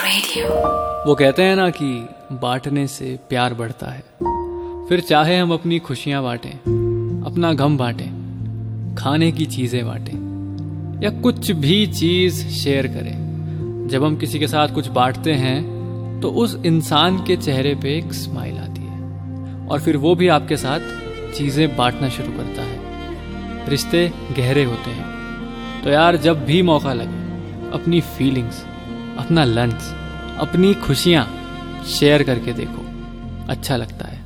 वो कहते हैं ना कि बांटने से प्यार बढ़ता है। फिर चाहे हम अपनी खुशियां बांटें, अपना गम बांटें, खाने की चीजें बांटें या कुछ भी चीज शेयर करें, जब हम किसी के साथ कुछ बांटते हैं तो उस इंसान के चेहरे पे एक स्माइल आती है और फिर वो भी आपके साथ चीजें बांटना शुरू करता है। रिश्ते गहरे होते हैं। तो यार, जब भी मौका लगे अपनी फीलिंग्स, अपना लंच, अपनी खुशियां शेयर करके देखो, अच्छा लगता है।